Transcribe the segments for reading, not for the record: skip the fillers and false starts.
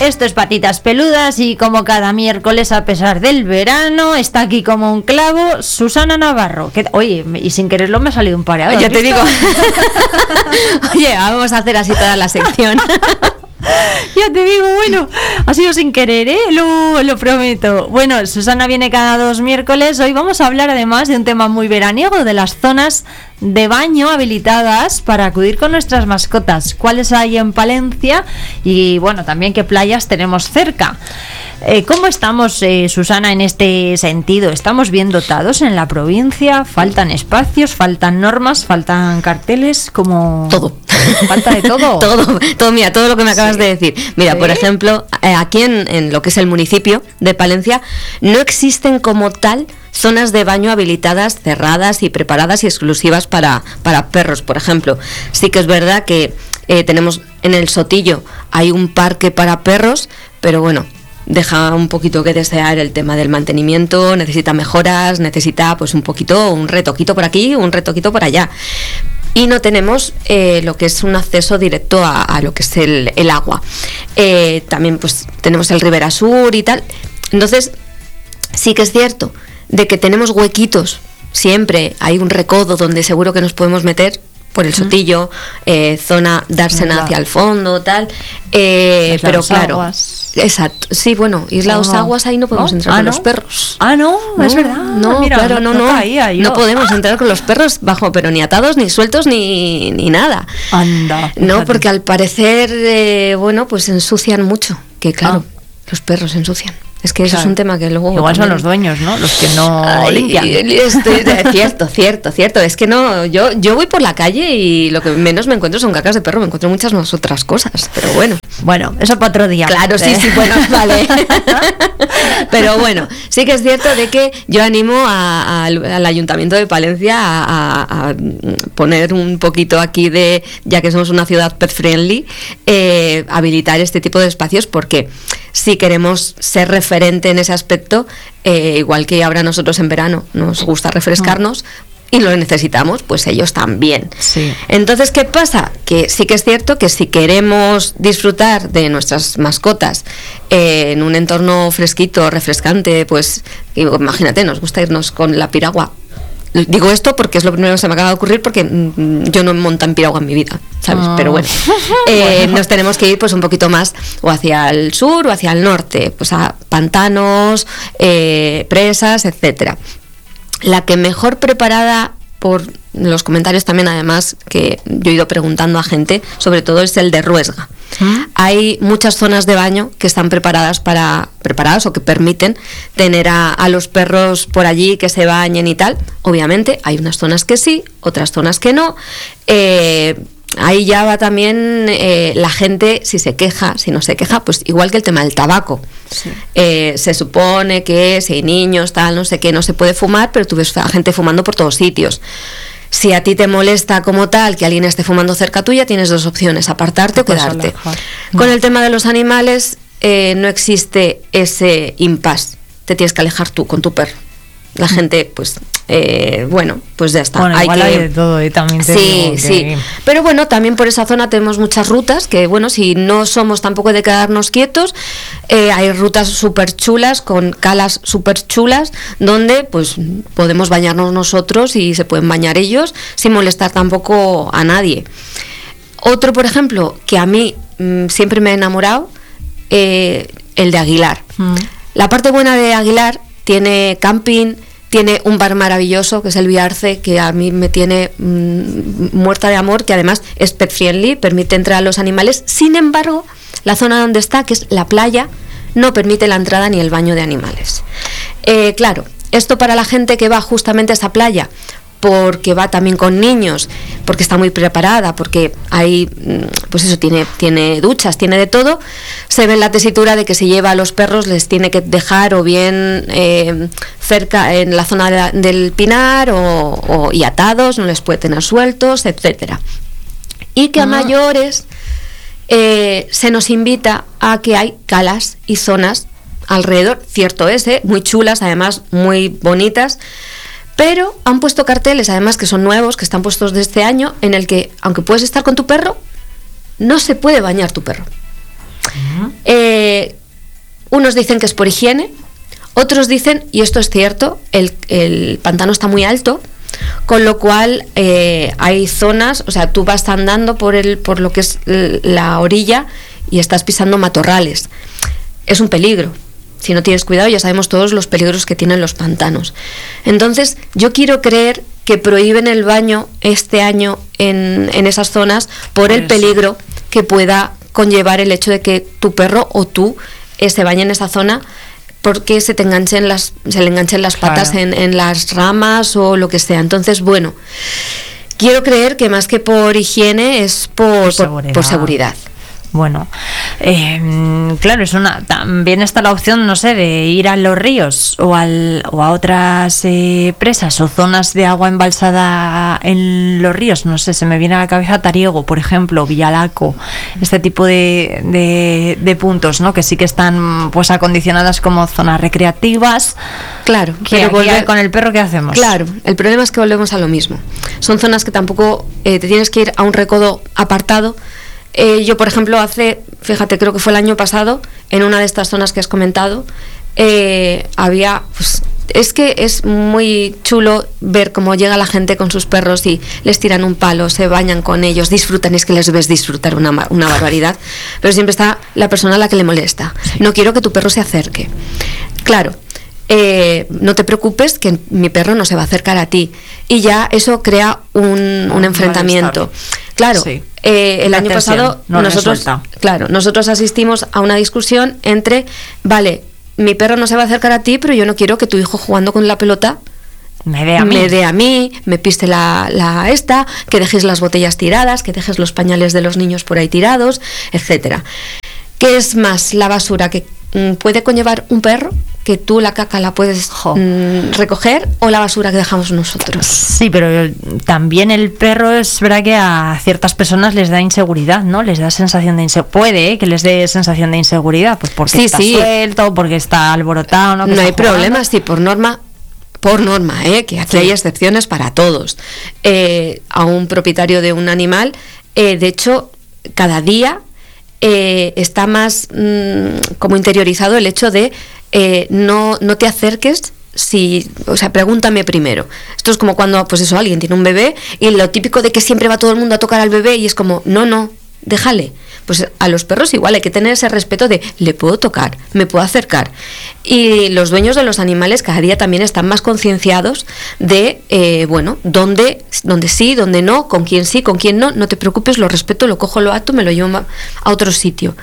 Esto es Patitas Peludas y como cada miércoles, a pesar del verano, está aquí como un clavo Susana Navarro. Oye, y sin quererlo me ha salido un pareado. Ya te digo. Oye, vamos a hacer así toda la sección. Ya te digo, bueno, ha sido sin querer, lo prometo. Bueno, Susana viene cada 2 miércoles. Hoy vamos a hablar además de un tema muy veraniego, de las zonas de baño habilitadas para acudir con nuestras mascotas. ¿Cuáles hay en Palencia? Y bueno, también qué playas tenemos cerca. ¿Cómo estamos, Susana, en este sentido? ¿Estamos bien dotados en la provincia? ¿Faltan espacios? ¿Faltan normas? ¿Faltan carteles? ¿Cómo? Todo. ¿Falta de todo? todo, mira, todo lo que me acabas de decir. Mira, por ejemplo, aquí en lo que es el municipio de Palencia, no existen como tal zonas de baño habilitadas, cerradas y preparadas y exclusivas para perros, por ejemplo. Sí que es verdad que tenemos en el Sotillo, hay un parque para perros, pero bueno, deja un poquito que desear el tema del mantenimiento, necesita mejoras, necesita pues un retoquito por aquí, un retoquito por allá. Y no tenemos lo que es un acceso directo a lo que es el agua. También pues tenemos el Ribera Sur y tal. Entonces, sí que es cierto de que tenemos huequitos, siempre hay un recodo donde seguro que nos podemos meter por el Sotillo, zona Dársena hacia el fondo, tal, pero claro, Aguas. Exacto, sí, bueno, Isla Dos Aguas, ahí no podemos entrar con los perros. No, es verdad. No, mira, claro, no podemos entrar con los perros bajo, pero ni atados, ni sueltos, ni nada. Anda. No, porque al parecer, bueno, pues ensucian mucho, que claro, los perros ensucian. Es que eso es un tema que luego... Igual son los dueños, ¿no? Los que no limpian. Cierto. Es que no, yo voy por la calle y lo que menos me encuentro son cacas de perro, me encuentro muchas más otras cosas, pero bueno. Bueno, eso para otro día. Claro, sí, bueno, vale. Pero bueno, sí que es cierto de que yo animo al Ayuntamiento de Palencia a poner un poquito aquí de, ya que somos una ciudad pet friendly, habilitar este tipo de espacios, porque si queremos ser referente en ese aspecto, igual que ahora nosotros en verano nos gusta refrescarnos y lo necesitamos, pues ellos también. Sí. Entonces, ¿qué pasa? Que sí que es cierto que si queremos disfrutar de nuestras mascotas en un entorno fresquito, refrescante, pues imagínate, nos gusta irnos con la piragua. Digo esto porque es lo primero que se me acaba de ocurrir, porque yo no monto en piragua en mi vida, ¿sabes? Pero bueno, nos tenemos que ir pues un poquito más o hacia el sur o hacia el norte, pues a pantanos, presas, etcétera. La que mejor preparada, por los comentarios también además que yo he ido preguntando a gente, sobre todo es el de Ruesga. Hay muchas zonas de baño que están preparadas o que permiten tener a los perros por allí que se bañen y tal. Obviamente hay unas zonas que sí, otras zonas que no. Ahí ya va también la gente, si se queja, si no se queja, pues igual que el tema del tabaco. Sí. Se supone que si hay niños, tal, no sé qué, no se puede fumar, pero tú ves a gente fumando por todos sitios. Si a ti te molesta como tal que alguien esté fumando cerca tuya, tienes 2 opciones, apartarte o quedarte. Con el tema de los animales, no existe ese impasse. Te tienes que alejar tú con tu perro. La gente, pues, bueno, pues ya está. Bueno, igual hay de todo y también te digo que... Sí. Pero bueno, también por esa zona tenemos muchas rutas que, bueno, si no somos tampoco de quedarnos quietos, hay rutas súper chulas, con calas súper chulas, donde pues podemos bañarnos nosotros y se pueden bañar ellos sin molestar tampoco a nadie. Otro, por ejemplo, que a mí siempre me ha enamorado, el de Aguilar. La parte buena de Aguilar tiene camping, tiene un bar maravilloso que es el Biarce, que a mí me tiene muerta de amor, que además es pet friendly, permite entrar a los animales. Sin embargo, la zona donde está, que es la playa, no permite la entrada ni el baño de animales. Claro, esto para la gente que va justamente a esa playa, porque va también con niños, porque está muy preparada, porque hay, pues eso, tiene duchas, tiene de todo, se ve en la tesitura de que se lleva a los perros, les tiene que dejar o bien cerca en la zona del Pinar y atados, no les puede tener sueltos, etcétera. Y que a mayores se nos invita a que hay calas y zonas alrededor, cierto es, muy chulas, además muy bonitas, pero han puesto carteles, además que son nuevos, que están puestos de este año, en el que, aunque puedes estar con tu perro, no se puede bañar tu perro. Unos dicen que es por higiene, otros dicen, y esto es cierto, el pantano está muy alto, con lo cual hay zonas, o sea, tú vas andando por lo que es la orilla y estás pisando matorrales. Es un peligro. Si no tienes cuidado, ya sabemos todos los peligros que tienen los pantanos. Entonces, yo quiero creer que prohíben el baño este año en esas zonas por el peligro que pueda conllevar el hecho de que tu perro o tú se bañe en esa zona, porque se le enganchen las patas en las ramas o lo que sea. Entonces, bueno, quiero creer que más que por higiene es por seguridad. Bueno, claro, también está la opción, no sé, de ir a los ríos o a otras presas o zonas de agua embalsada en los ríos. No sé, se me viene a la cabeza Tariego, por ejemplo, Villalaco, este tipo de puntos, ¿no? Que sí que están pues acondicionadas como zonas recreativas. Claro, pero con el perro, ¿qué hacemos? Claro, el problema es que volvemos a lo mismo. Son zonas que tampoco te tienes que ir a un recodo apartado. Yo, por ejemplo, fíjate, creo que fue el año pasado, en una de estas zonas que has comentado, había, pues, es que es muy chulo ver cómo llega la gente con sus perros y les tiran un palo, se bañan con ellos, disfrutan, y es que les ves disfrutar una barbaridad, pero siempre está la persona a la que le molesta. No quiero que tu perro se acerque. Claro. No te preocupes, que mi perro no se va a acercar a ti, y ya eso crea un enfrentamiento. Claro, sí. El año pasado nosotros asistimos a una discusión entre, vale, mi perro no se va a acercar a ti, pero yo no quiero que tu hijo jugando con la pelota me dé a mí, me piste que dejes las botellas tiradas, que dejes los pañales de los niños por ahí tirados, etcétera. ¿Qué es más la basura que puede conllevar un perro, que tú la caca la puedes recoger, o la basura que dejamos nosotros? Sí, pero también el perro, es verdad que a ciertas personas les da inseguridad, ¿no? Les da sensación de inseguridad. Puede que les dé sensación de inseguridad, pues porque está suelto, porque está alborotado, ¿no? No hay problema, sí, por norma, que aquí hay excepciones para todos. A un propietario de un animal, de hecho, cada día está más como interiorizado el hecho de no te acerques, pregúntame primero. Esto es como cuando, pues eso, alguien tiene un bebé y lo típico de que siempre va todo el mundo a tocar al bebé, y es como, no, déjale. Pues a los perros igual hay que tener ese respeto de, le puedo tocar, me puedo acercar. Y los dueños de los animales cada día también están más concienciados de, dónde sí, dónde no, con quién sí, con quién no te preocupes, lo respeto, lo cojo, lo ato, me lo llevo a otro sitio.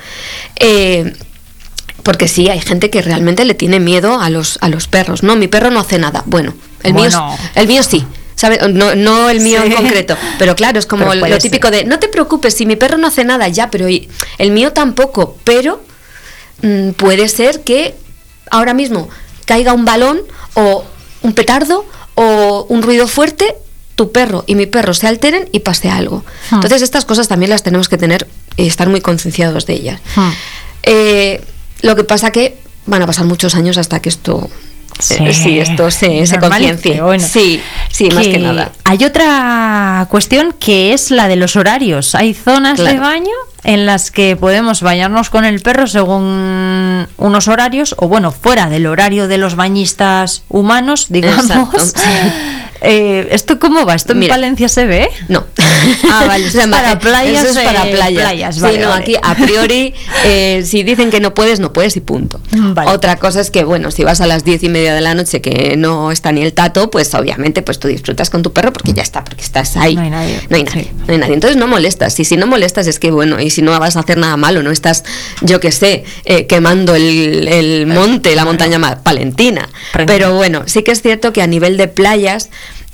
Porque sí, hay gente que realmente le tiene miedo a los perros. No, mi perro no hace nada. Bueno, el mío sí. ¿Sabe? No el mío en concreto, pero claro, es como lo típico de, no te preocupes, si mi perro no hace nada, ya, pero el mío tampoco, pero puede ser que ahora mismo caiga un balón o un petardo o un ruido fuerte, tu perro y mi perro se alteren y pase algo. Entonces estas cosas también las tenemos que tener y estar muy concienciados de ellas. Lo que pasa que van a pasar muchos años hasta que esto se conciencie. Bueno, sí, más que nada. Hay otra cuestión que es la de los horarios. Hay zonas de baño en las que podemos bañarnos con el perro según unos horarios, o bueno, fuera del horario de los bañistas humanos, digamos. ¿Esto cómo va? ¿Esto en Palencia se ve? No. Vale, eso es para playas. Eso es para playas. Vale, sí, no, aquí a priori, si dicen que no puedes y punto. Vale. Otra cosa es que, bueno, si vas a las 10:30 de la noche que no está ni el tato, pues obviamente pues tú disfrutas con tu perro porque ya está, porque estás ahí. No hay nadie. Entonces no molestas. Y si no molestas es que, bueno, y si no vas a hacer nada malo, no estás, yo qué sé, quemando el monte, la montaña palentina. Pero bueno, sí que es cierto que a nivel de playas,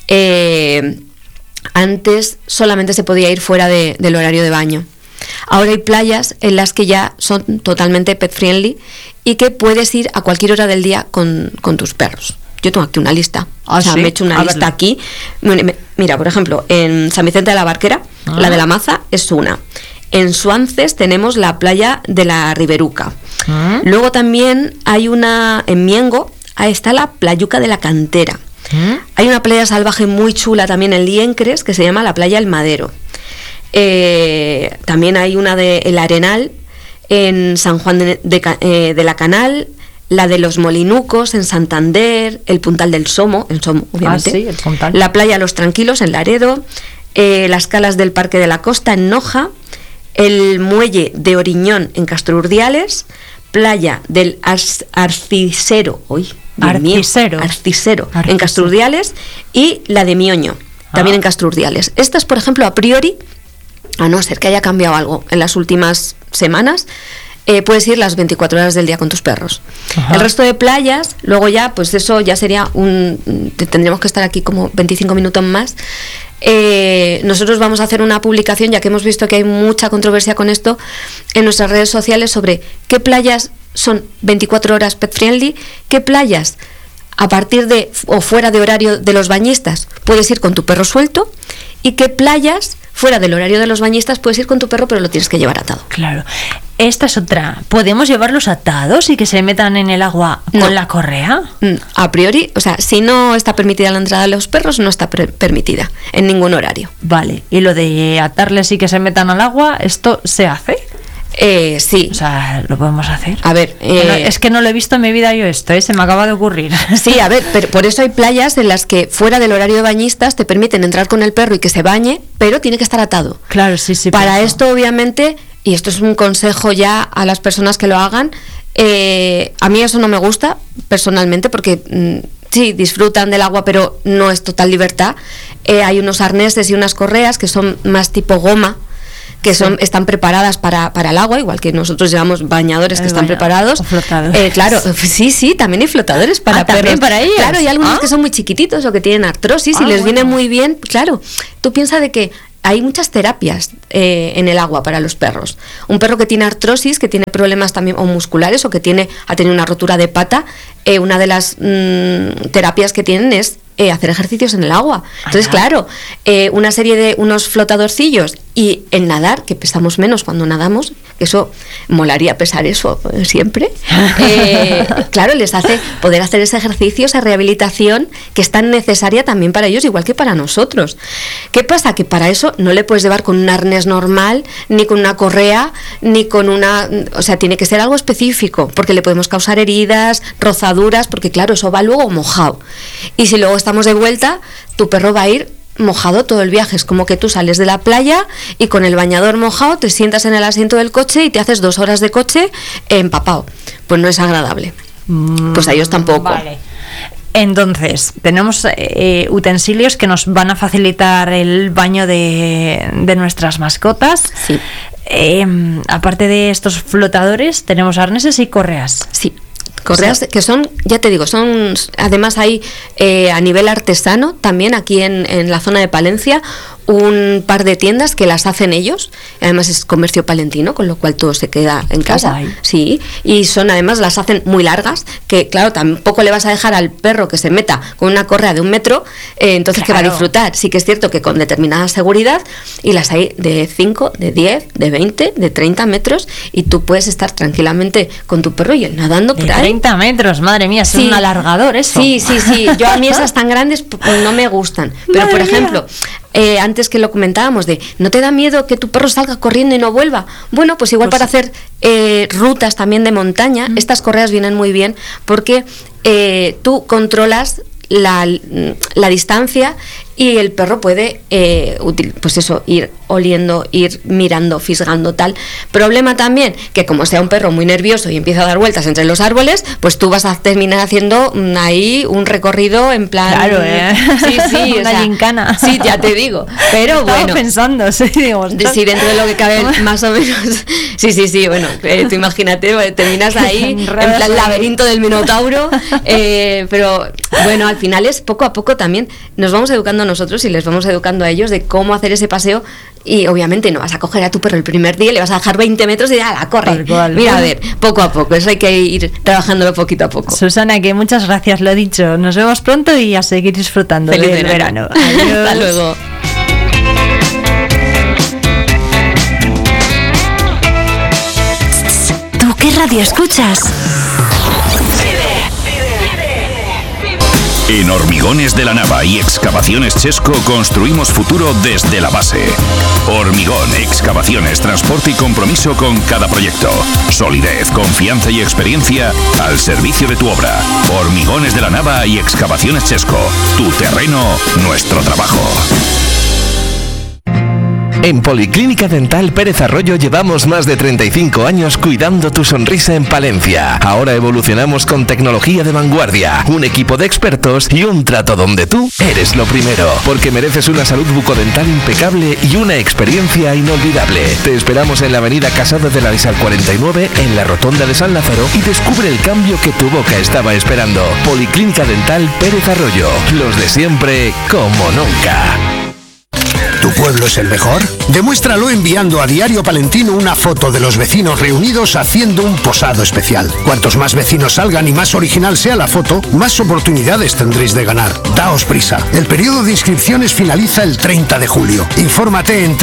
antes solamente se podía ir fuera del horario de baño. Ahora hay playas en las que ya son totalmente pet friendly y que puedes ir a cualquier hora del día con tus perros. Yo tengo aquí una lista. ¿Sí? Me he hecho una lista aquí. Mira, por ejemplo, en San Vicente de la Barquera, la de la Maza es una. En Suances tenemos la playa de la Riberuca. Luego también hay una en Miengo, ahí está la Playuca de la Cantera. Hay una playa salvaje muy chula también en Liencres que se llama la playa El Madero. También hay una de El Arenal, en San Juan de la Canal, la de los Molinucos en Santander, el Puntal del Somo, en Somo, obviamente. Sí, el Puntal. La playa Los Tranquilos en Laredo, las calas del Parque de la Costa en Noja, el muelle de Oriñón en Castrurdiales, playa del Arcisero en Castrurdiales y la de Mioño, también en Castrurdiales. Estas, por ejemplo, a priori, a no ser que haya cambiado algo en las últimas semanas, puedes ir las 24 horas del día con tus perros. Ajá. El resto de playas, luego ya, pues eso ya sería tendríamos que estar aquí como 25 minutos más. Nosotros vamos a hacer una publicación, ya que hemos visto que hay mucha controversia con esto, en nuestras redes sociales sobre qué playas son 24 horas pet friendly, qué playas a partir de o fuera de horario de los bañistas puedes ir con tu perro suelto, y qué playas fuera del horario de los bañistas puedes ir con tu perro pero lo tienes que llevar atado. Claro. Esta es otra. ¿Podemos llevarlos atados y que se metan en el agua con la correa? A priori, o sea, si no está permitida la entrada de los perros, no está permitida en ningún horario. Vale. ¿Y lo de atarles y que se metan al agua, esto se hace? Sí. O sea, ¿lo podemos hacer? A ver, es que no lo he visto en mi vida yo esto, se me acaba de ocurrir. Sí, a ver, pero por eso hay playas en las que fuera del horario de bañistas te permiten entrar con el perro y que se bañe, pero tiene que estar atado. Claro, sí. Para esto, obviamente, y esto es un consejo ya a las personas que lo hagan, a mí eso no me gusta personalmente porque sí, disfrutan del agua, pero no es total libertad. Hay unos arneses y unas correas que son más tipo goma, que están preparadas para el agua, igual que nosotros llevamos bañadores que están preparados. Claro, sí, también hay flotadores para perros. ¿También para ellos? Claro, y algunos que son muy chiquititos o que tienen artrosis y les viene muy bien. Claro, tú piensas de que hay muchas terapias en el agua para los perros. Un perro que tiene artrosis, que tiene problemas también o musculares o que ha tenido una rotura de pata, una de las terapias que tienen es hacer ejercicios en el agua. Entonces, claro, una serie de unos flotadorcillos y el nadar, que pesamos menos cuando nadamos, eso molaría pesar eso siempre. Claro, les hace poder hacer ese ejercicio, esa rehabilitación que es tan necesaria también para ellos, igual que para nosotros. ¿Qué pasa? Que para eso no le puedes llevar con un arnés normal, ni con una correa, ni con o sea, tiene que ser algo específico, porque le podemos causar heridas, rozaduras, porque claro, eso va luego mojado. Y si luego estamos de vuelta, tu perro va a ir mojado todo el viaje. Es como que tú sales de la playa y con el bañador mojado te sientas en el asiento del coche y te haces 2 horas de coche empapado. Pues no es agradable. Pues a ellos tampoco. Vale. Entonces, tenemos utensilios que nos van a facilitar el baño de nuestras mascotas. Sí. Aparte de estos flotadores, tenemos arneses y correas. Sí. Correas que son, ya te digo, además hay a nivel artesano, también aquí en la zona de Palencia, un par de tiendas que las hacen ellos, además es comercio palentino, con lo cual todo se queda en casa. Guay. Sí, y además las hacen muy largas, que claro, tampoco le vas a dejar al perro que se meta con una correa de 1 metro, entonces que va a disfrutar. Sí que es cierto que con determinada seguridad, y las hay de 5, de 10, de 20, de 30 metros, y tú puedes estar tranquilamente con tu perro y él nadando por ahí. 30 metros, madre mía, es un alargador eso. Sí. Yo a mí esas tan grandes no me gustan, pero madre por ejemplo, mía. Antes que lo comentábamos de ¿no te da miedo que tu perro salga corriendo y no vuelva? Bueno, pues igual para hacer rutas también de montaña, estas correas vienen muy bien porque tú controlas la distancia y el perro puede pues eso, ir oliendo, ir mirando, fisgando, tal. Problema también que como sea un perro muy nervioso y empieza a dar vueltas entre los árboles, pues tú vas a terminar haciendo ahí un recorrido en plan... Claro, sí, una gincana. Sí, ya te digo. Pero estaba bueno, pensando, sí, digo, sí, dentro de lo que cabe más o menos. Sí, bueno, tú imagínate, terminas ahí en plan laberinto del Minotauro, pero bueno, al final es poco a poco también nos vamos educando nosotros y les vamos educando a ellos de cómo hacer ese paseo. Y obviamente no vas a coger a tu perro el primer día y le vas a dejar 20 metros y corre. Mira, a ver, poco a poco, eso hay que ir trabajándolo poquito a poco. Susana, que muchas gracias, lo dicho. Nos vemos pronto y a seguir disfrutando del verano. Adiós. Hasta luego. ¿Tú qué radio escuchas? En Hormigones de la Nava y Excavaciones Chesco construimos futuro desde la base. Hormigón, excavaciones, transporte y compromiso con cada proyecto. Solidez, confianza y experiencia al servicio de tu obra. Hormigones de la Nava y Excavaciones Chesco. Tu terreno, nuestro trabajo. En Policlínica Dental Pérez Arroyo llevamos más de 35 años cuidando tu sonrisa en Palencia. Ahora evolucionamos con tecnología de vanguardia, un equipo de expertos y un trato donde tú eres lo primero, porque mereces una salud bucodental impecable y una experiencia inolvidable. Te esperamos en la avenida Casado de la Lisal 49, en la Rotonda de San Lázaro, y descubre el cambio que tu boca estaba esperando. Policlínica Dental Pérez Arroyo, los de siempre como nunca. ¿Tu pueblo es el mejor? Demuéstralo enviando a Diario Palentino una foto de los vecinos reunidos haciendo un posado especial. Cuantos más vecinos salgan y más original sea la foto, más oportunidades tendréis de ganar. Daos prisa. El periodo de inscripciones finaliza el 30 de julio. Infórmate en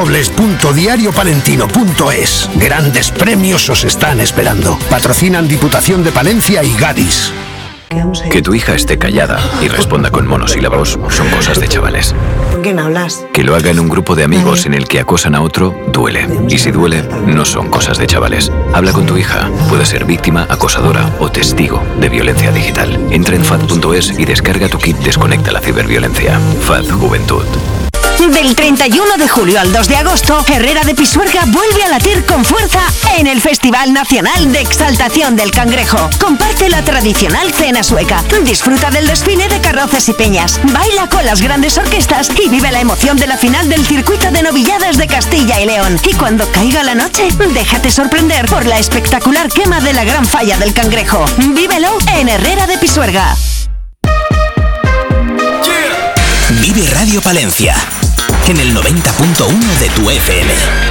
www.diariopalentino.es. Grandes premios os están esperando. Patrocinan Diputación de Palencia y Gadis. Que tu hija esté callada y responda con monosílabos son cosas de chavales. ¿Con quién hablas? Que lo haga en un grupo de amigos en el que acosan a otro, duele. Y si duele, no son cosas de chavales. Habla con tu hija. Puede ser víctima, acosadora o testigo de violencia digital. Entra en FAD.es y descarga tu kit Desconecta la ciberviolencia. FAD Juventud. Del 31 de julio al 2 de agosto, Herrera de Pisuerga vuelve a latir con fuerza en el Festival Nacional de Exaltación del Cangrejo. Comparte la tradicional cena sueca, disfruta del desfile de carrozas y peñas, baila con las grandes orquestas y vive la emoción de la final del circuito de novilladas de Castilla y León. Y cuando caiga la noche, déjate sorprender por la espectacular quema de la Gran Falla del Cangrejo. Vívelo en Herrera de Pisuerga. Vive Radio Palencia en el 90.1 de tu FM.